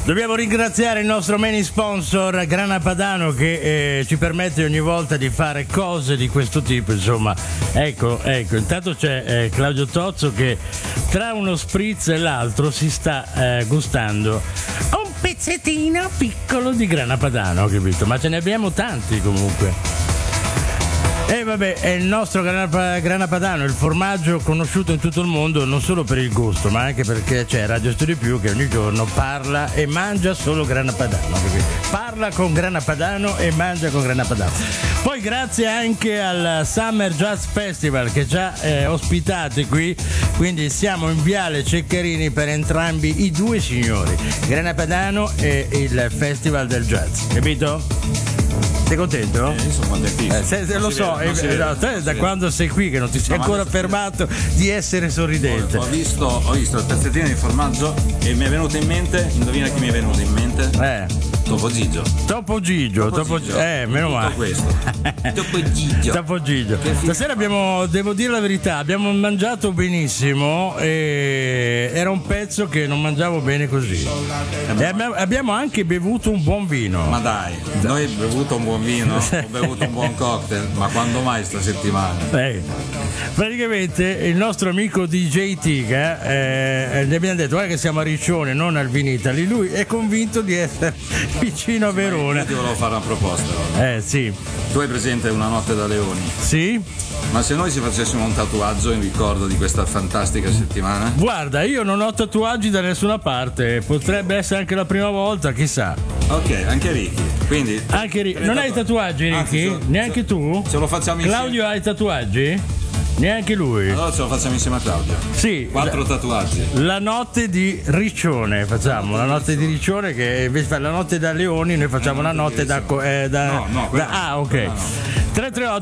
Dobbiamo ringraziare il nostro main sponsor Grana Padano che ci permette ogni volta di fare cose di questo tipo, insomma. Ecco, intanto c'è Claudio Tozzo che tra uno spritz e l'altro si sta gustando un pezzettino piccolo di Grana Padano, capito? Ma ce ne abbiamo tanti comunque. E vabbè, è il nostro Grana Padano, il formaggio conosciuto in tutto il mondo non solo per il gusto, ma anche perché c'è Radio Studio Più che ogni giorno parla e mangia solo Grana Padano. Parla con Grana Padano e mangia con Grana Padano. Poi grazie anche al Summer Jazz Festival che ci ha ospitati qui, quindi siamo in Viale Ceccherini per entrambi i due signori, Grana Padano e il Festival del Jazz, capito? Sei contento? Io sono contentissimo. Lo so, te da quando sei qui che non ti sei ancora fermato di essere sorridente. Ho visto il pezzettino di formaggio e mi è venuto in mente, indovina chi mi è venuto in mente? Topo Gigio. Meno male. Questo. Topo Gigio. Stasera devo dire la verità, abbiamo mangiato benissimo e era un pezzo che non mangiavo bene così. E abbiamo anche bevuto un buon vino. Ma dai, noi abbiamo bevuto un buon vino, ho bevuto un buon cocktail, ma quando mai sta settimana? Praticamente il nostro amico DJ Tiga gli abbiamo detto guarda che siamo a Riccione, non al Vinitali, lui è convinto di essere vicino a Verona. Io ti volevo fare una proposta. Sì. Tu hai presente Una notte da leoni? Sì. Ma se noi ci facessimo un tatuaggio in ricordo di questa fantastica settimana? Guarda, io non ho tatuaggi da nessuna parte, potrebbe essere anche la prima volta, chissà. Ok, anche Ricky. Quindi anche Ricky. Non hai tatuaggi, Ricky? Neanche tu? Ce lo facciamo insieme. Claudio hai tatuaggi? Neanche lui. Allora ce lo facciamo insieme a Claudio. Sì. 4 tatuaggi. La notte di Riccione facciamo, la notte di Riccione che invece fa la notte da Leoni, noi facciamo la notte da ok. 338